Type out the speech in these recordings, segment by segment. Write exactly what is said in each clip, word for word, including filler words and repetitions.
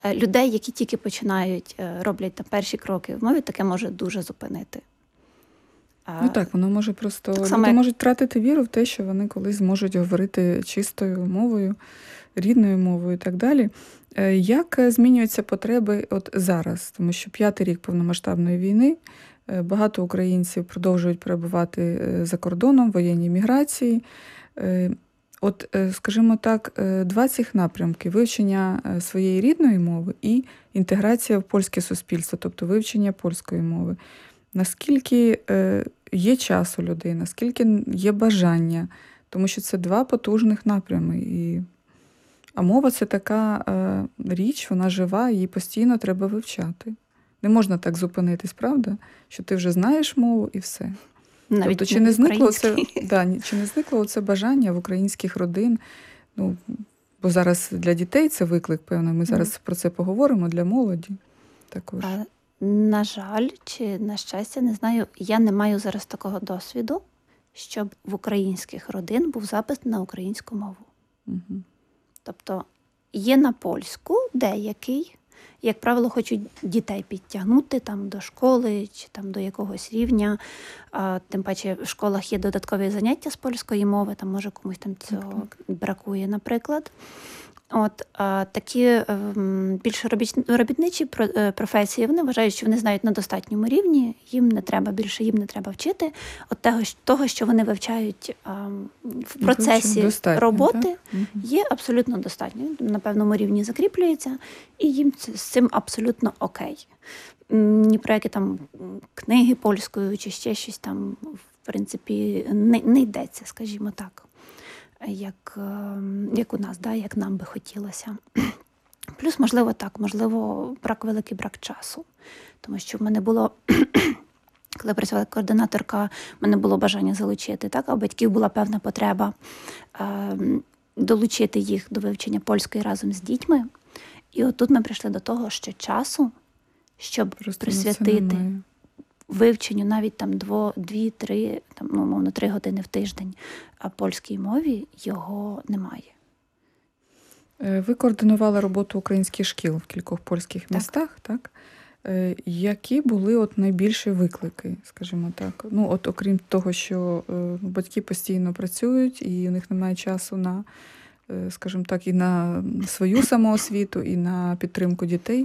е, людей, які тільки починають, е, роблять там перші кроки в мові, таке може дуже зупинити. Ну Е, так, воно може просто... Так само, Люди як можуть втратити віру в те, що вони колись зможуть говорити чистою мовою, рідною мовою і так далі. Е, Як е, змінюються потреби от зараз? Тому що п'ятий рік повномасштабної війни, е, багато українців продовжують перебувати е, за кордоном, в воєнній міграції. Е, От, е, скажімо так, е, два цих напрямки: вивчення е, своєї рідної мови і інтеграція в польське суспільство, тобто вивчення польської мови. Наскільки е, є час у людей, наскільки є бажання, тому що це два потужних напрями. І... А мова це така е, річ, вона жива, її постійно треба вивчати. Не можна так зупинитись, правда? Що ти вже знаєш мову і все. навіть Тобто, чи не не зникло це, український. да, ні- чи не зникло це бажання в українських родин? Ну, бо зараз для дітей це виклик, певно, ми Мгм. зараз про це поговоримо, для молоді також. А, На жаль, чи на щастя, не знаю, я не маю зараз такого досвіду, щоб в українських родин був запис на українську мову. Угу. Тобто є на польську деякий, як правило, хочуть дітей підтягнути там до школи чи там до якогось рівня. А, тим паче в школах є додаткові заняття з польської мови, там може комусь там цього бракує, наприклад. От а, такі ем, більш робіч- робітничі про- е, професії, вони вважають, що вони знають на достатньому рівні, їм не треба більше, їм не треба вчити. От того, щ- того що вони вивчають ем, в процесі Достатньо, роботи, так? Мгм. є абсолютно достатньо. На певному рівні закріплюється, і їм це- з цим абсолютно окей. М, Ні про які там м, книги польською чи ще щось там, в принципі, не, не йдеться, скажімо так, як, ем, як у нас, да, як нам би хотілося. Плюс, можливо, так, можливо, брак, великий брак часу. Тому що в мене було, коли працювала координаторка, в мене було бажання залучити, так, а у батьків була певна потреба ем, долучити їх до вивчення польської разом з дітьми. І отут ми прийшли до того, що часу, щоб Просто на це присвятити немає. вивченню навіть там дво, дві-три, там, ну, умовно, три години в тиждень, а польській мові його немає. Е, Ви координували роботу українських шкіл в кількох польських Так. містах, так? Е, Які були от найбільші виклики, скажімо так? Ну, от окрім того, що е, батьки постійно працюють, і у них немає часу на, е, скажімо так, і на свою самоосвіту, і на підтримку дітей.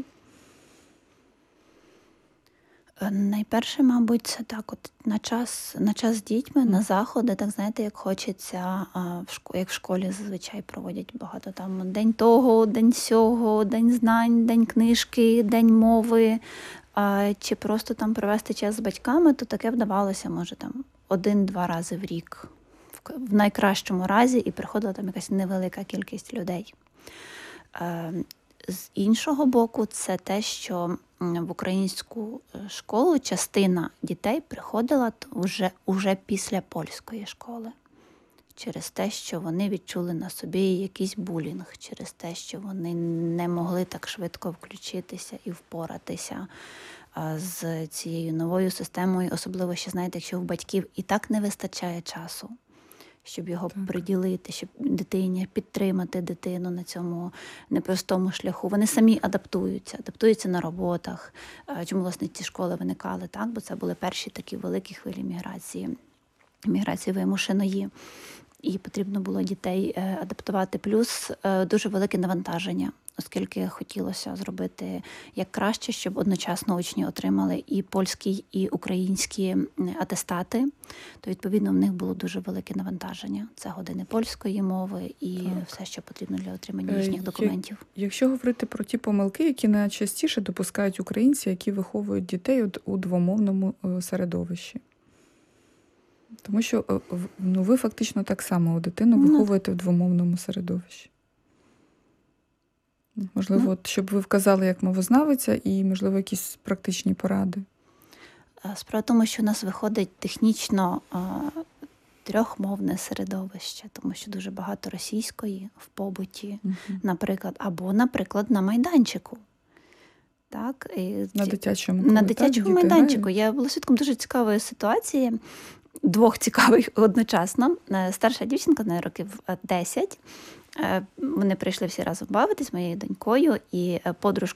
Е, Найперше, мабуть, це так, от на час, на час з дітьми, на заходи, так знаєте, як хочеться, а, в шко- як в школі зазвичай проводять багато там день того, день сього, день знань, день книжки, день мови, а, чи просто там провести час з батьками, то таке вдавалося, може, там один-два рази в рік, в к- в найкращому разі, і приходила там якась невелика кількість людей. Е, З іншого боку, це те, що м, в українську е, школу частина дітей приходила т- уже, уже після польської школи. Через те, що вони відчули на собі якийсь булінг, через те, що вони не могли так швидко включитися і впоратися а, з цією новою системою, особливо ще, знаєте, якщо в батьків і так не вистачає часу, щоб його Так. приділити, щоб дитині підтримати дитину на цьому непростому шляху. Вони самі адаптуються, адаптуються на роботах. Е, Чому, власне, ці школи виникали, так? Бо це були перші такі великі хвилі міграції, міграції вимушеної. І потрібно було дітей е, адаптувати. Плюс е, дуже велике навантаження, оскільки хотілося зробити як краще, щоб одночасно учні отримали і польські, і українські м, атестати. То, відповідно, в них було дуже велике навантаження. Це години польської мови і Так. все, що потрібно для отримання Е, їхніх я- документів. Якщо говорити про ті помилки, які найчастіше допускають українці, які виховують дітей от у двомовному е, середовищі. Тому що е, в- ну, ви фактично так само дитину Ну, виховуєте в двомовному середовищі. Можливо, Ну. от, щоб ви вказали як мовознавиця і, можливо, якісь практичні поради. Е, Справа в тому, що у нас виходить технічно е, трьохмовне середовище, тому що дуже багато російської в побуті, Мгм. наприклад, або, наприклад, на майданчику. Так, і На ці- дитячому на коли, так, дитячому діти майданчику. грають? Я була свідком дуже цікавої ситуації. двох цікавих одночасно. Е, Старша дівчинка, на років е, десять. Е, Вони прийшли всі разом бавитись з моєю донькою, і е, подружка